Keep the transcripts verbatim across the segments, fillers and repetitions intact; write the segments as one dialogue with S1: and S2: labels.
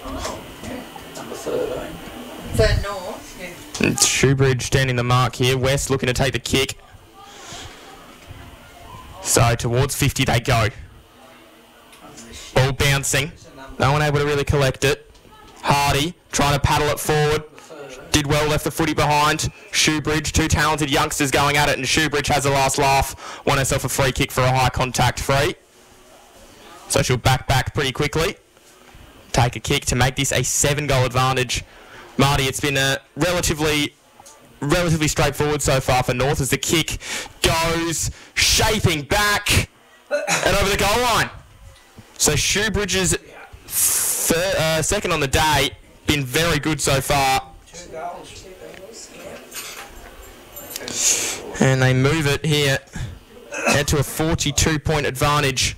S1: Number thirteen.
S2: For North, yeah.
S3: It's Shoebridge standing the mark here. West looking to take the kick. So towards fifty they go. Ball bouncing. No one able to really collect it. Hardy trying to paddle it forward. Did well, left the footy behind. Shoebridge, two talented youngsters going at it, and Shoebridge has the last laugh. Won herself a free kick for a high contact free. So she'll back back pretty quickly. Take a kick to make this a seven goal advantage. Marty, it's been a relatively relatively straightforward so far for North as the kick goes shaping back and over the goal line. So Shoebridge's third, uh, second on the day, been very good so far. And they move it here out to a forty-two point advantage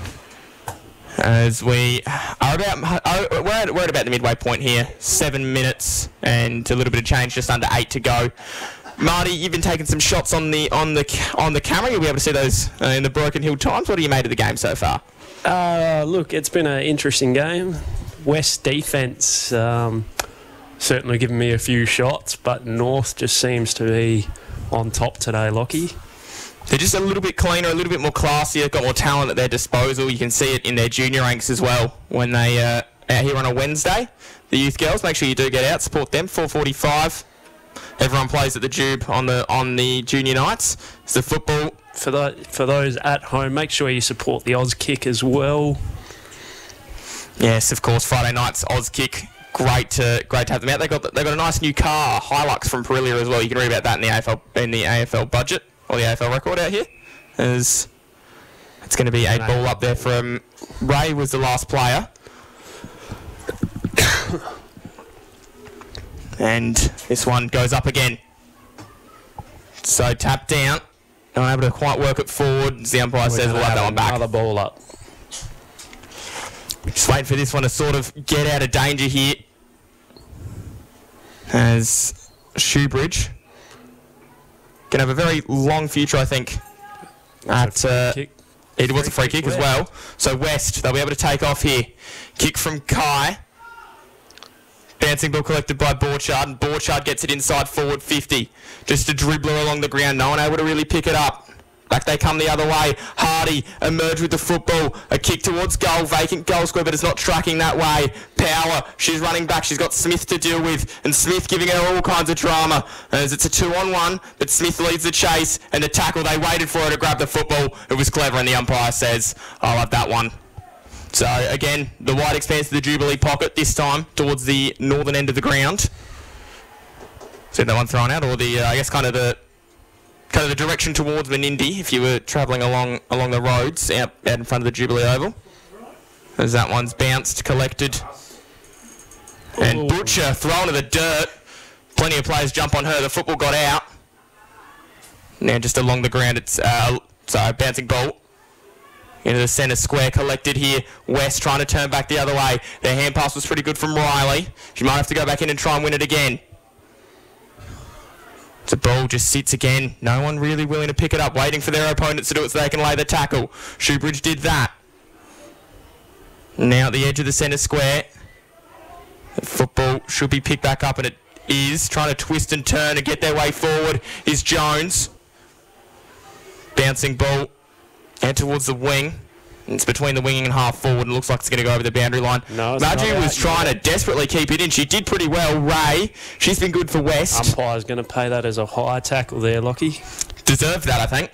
S3: as we are about, oh, we're, at, we're at about the midway point here. Seven minutes and a little bit of change, just under eight to go. Marty, you've been taking some shots on the on the on the camera. You'll be able to see those uh, in the Broken Hill Times. What have you made of the game so far?
S4: Uh, look, it's been an interesting game. West defence um, certainly giving me a few shots, but North just seems to be on top today, Lockie.
S3: They're just a little bit cleaner, a little bit more classier, got more talent at their disposal. You can see it in their junior ranks as well when they uh, out here on a Wednesday. The youth girls, make sure you do get out, support them. four forty-five. Everyone plays at the Jube on the on the junior nights. It's the football.
S4: For the, for those at home, make sure you support the Oz Kick as well.
S3: Yes, of course. Friday nights Oz Kick. Great to great to have them out. They got they got a nice new car, Hilux from Perilia as well. You can read about that in the A F L in the A F L budget or the A F L record out here. As it's going to be a ball up there from Ray was the last player. And this one goes up again. So tap down. Not able to quite work it forward. As the umpire says, we'll have that one back.
S4: Another ball up.
S3: Just waiting for this one to sort of get out of danger here. As Shoebridge can have a very long future, I think. At uh, it was a free kick as well. So West, they'll be able to take off here. Kick from Kai. Bouncing ball collected by Borchard, and Borchard gets it inside forward fifty. Just a dribbler along the ground, no one able to really pick it up. Back they come the other way. Hardy emerged with the football. A kick towards goal, vacant goal square, but it's not tracking that way. Power, she's running back. She's got Smith to deal with, and Smith giving her all kinds of drama. As it's a two-on-one, but Smith leads the chase, and the tackle, they waited for her to grab the football. It was clever, and the umpire says, I'll have that one. So, again, the wide expanse of the Jubilee pocket, this time towards the northern end of the ground. See that one thrown out, or the, uh, I guess, kind of the kind of the direction towards Menindee, if you were travelling along along the roads out, out in front of the Jubilee Oval. As that one's bounced, collected. And Ooh. Butcher thrown to the dirt. Plenty of players jump on her. The football got out. Now just along the ground, it's, uh, so bouncing ball. Into the centre square, collected here. West trying to turn back the other way. Their hand pass was pretty good from Riley. She might have to go back in and try and win it again. The ball just sits again. No one really willing to pick it up, waiting for their opponents to do it so they can lay the tackle. Shoebridge did that. Now at the edge of the centre square. The football should be picked back up, and it is. Trying to twist and turn and get their way forward is Jones. Bouncing ball. And towards the wing. It's between the winging and half forward, and looks like it's going to go over the boundary line.
S4: No,
S3: Margie was trying to desperately keep it in. She did pretty well. Ray, she's been good for West.
S4: Umpire's going to pay that as a high tackle there, Lockie.
S3: Deserved that, I think.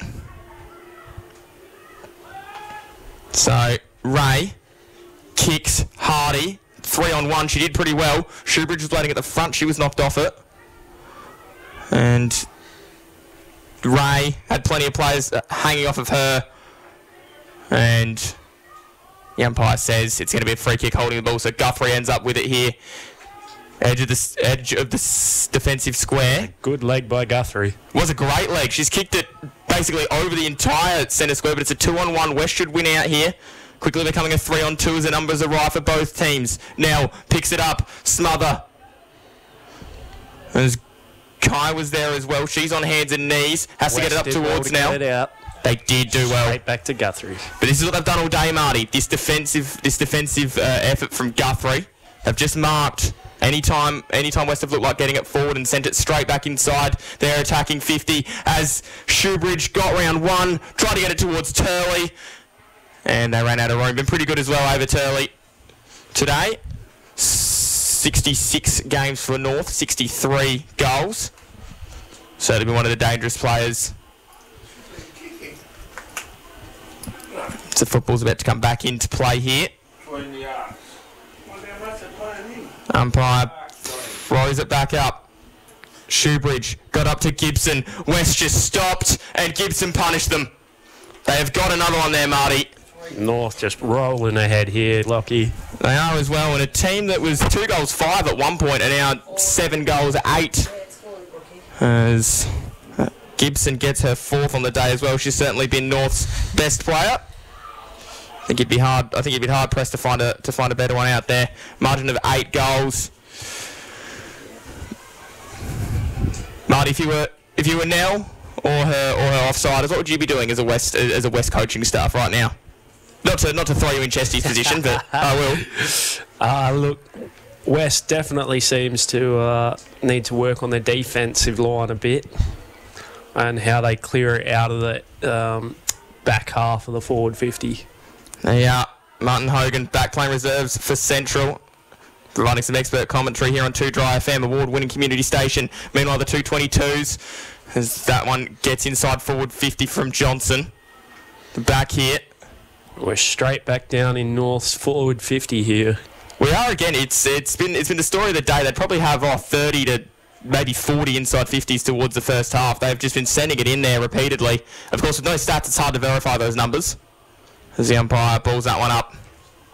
S3: So, Ray kicks Hardy. Three on one. She did pretty well. Shoebridge was waiting at the front. She was knocked off it. And Ray had plenty of players hanging off of her. And the umpire says it's going to be a free kick holding the ball. So Guthrie ends up with it here. Edge of the edge of the defensive square.
S4: Good leg by Guthrie.
S3: Was a great leg. She's kicked it basically over the entire centre square, but it's a two-on-one. West should win out here. Quickly becoming a three-on-two as the numbers arrive for both teams. Now picks it up. Smother. As Kai was there as well. She's on hands and knees. Has West to get it up towards
S4: well
S3: now.
S4: to get it out.
S3: They did do well.
S4: Straight back to Guthrie.
S3: But this is what they've done all day, Marty. This defensive, this defensive uh, effort from Guthrie. have just marked. Anytime, anytime West have looked like getting it forward and sent it straight back inside, they're attacking fifty as Shoebridge got round one, tried to get it towards Turley, and they ran out of room. Been pretty good as well over Turley today. sixty-six games for North, sixty-three goals. Certainly been one of the dangerous players. So football's about to come back into play here. Umpire throws it back up. Shoebridge got up to Gibson. West just stopped and Gibson punished them. They have got another one there, Marty.
S4: North just rolling ahead here, Lockie.
S3: They are as well, and a team that was two goals five at one point are now seven goals eight. As Gibson gets her fourth on the day as well. She's certainly been North's best player. I think it'd be hard. I think it'd be hard pressed to find a to find a better one out there. Margin of eight goals. Marty, if you were if you were Nell or her or her offsiders, what would you be doing as a West as a West coaching staff right now? Not to not to throw you in Chesty's position, but I will.
S4: Uh, look, West definitely seems to uh, need to work on their defensive line a bit and how they clear it out of the um, back half of the forward fifty.
S3: They are. Martin Hogan back playing reserves for Central, providing some expert commentary here on two Dry F M, award-winning community station. Meanwhile, the two twenty-twos, as that one gets inside forward fifty from Johnson. The back here.
S4: We're straight back down in North's forward fifty here.
S3: We are again. It's it's been it's been the story of the day. They'd probably have oh, thirty to maybe forty inside fifties towards the first half. They've just been sending it in there repeatedly. Of course, with no stats, it's hard to verify those numbers. As the umpire balls that one up.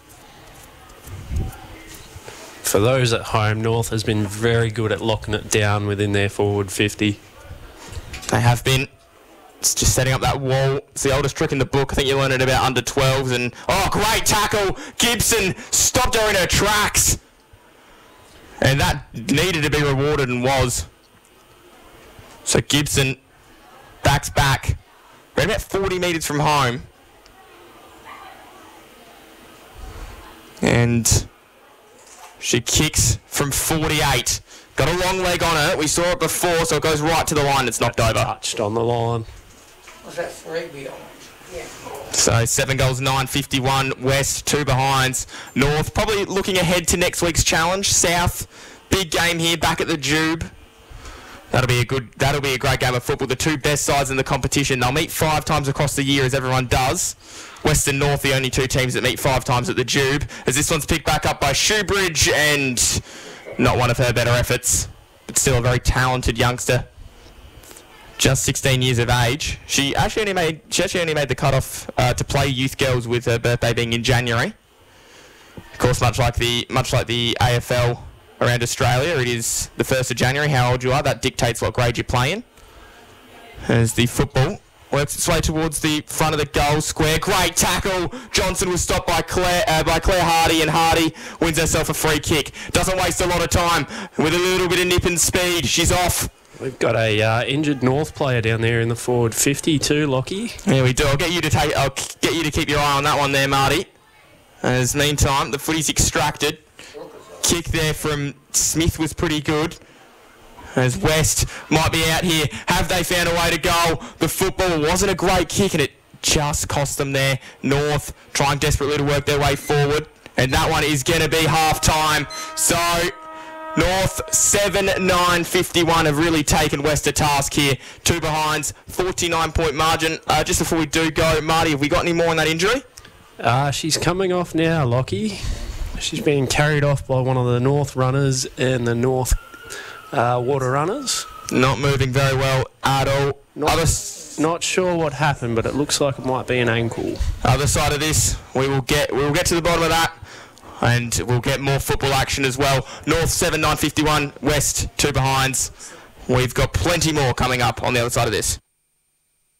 S4: For those at home, North has been very good at locking it down within their forward fifty.
S3: They have been. It's just setting up that wall. It's the oldest trick in the book. I think you learned it about under twelves. And oh, great tackle. Gibson stopped her in her tracks. And that needed to be rewarded and was. So Gibson backs back. We're about forty metres from home. And she kicks from forty-eight. Got a long leg on her. We saw it before, so it goes right to the line. It's knocked over.
S4: Touched on the line.
S2: Was that three beyond? Yeah.
S3: So seven goals, nine fifty-one. West, two behinds. North probably looking ahead to next week's challenge. South, big game here back at the Jube. That'll be a good. That'll be a great game of football. The two best sides in the competition. They'll meet five times across the year, as everyone does. West and North, the only two teams that meet five times at the Jube. As this one's picked back up by Shoebridge, and not one of her better efforts, but still a very talented youngster. Just sixteen years of age. She actually only made. She actually only made the cutoff uh, to play youth girls, with her birthday being in January. Of course, much like the much like the A F L around Australia, it is the first of January. How old you are, that dictates what grade you're playing. As the football works its way towards the front of the goal square. Great tackle. Johnson was stopped by Claire uh, by Claire Hardy, and Hardy wins herself a free kick. Doesn't waste a lot of time with a little bit of nip and speed. She's off.
S4: We've got a uh, injured North player down there in the forward fifty too, Lockie.
S3: Yeah, we do. I'll get you to take. I'll get you to keep your eye on that one there, Marty. As meantime, the footy's extracted. Kick there from Smith was pretty good. As West might be out here. Have they found a way to goal? The football wasn't a great kick, and it just cost them there. North trying desperately to work their way forward, and that one is going to be half time. So North seven nine fifty-one have really taken West to task here. Two behinds, forty-nine point margin. Uh, just before we do go, Marty, have we got any more on that injury?
S4: Uh, she's coming off now, Lockie. She's being carried off by one of the North runners and the North uh, water runners.
S3: Not moving very well at all.
S4: Not,
S3: Other
S4: not sure what happened, but it looks like it might be an ankle.
S3: Other side of this, we will get we will get to the bottom of that, and we'll get more football action as well. North seven nine fifty-one, West two behinds. We've got plenty more coming up on the other side of this.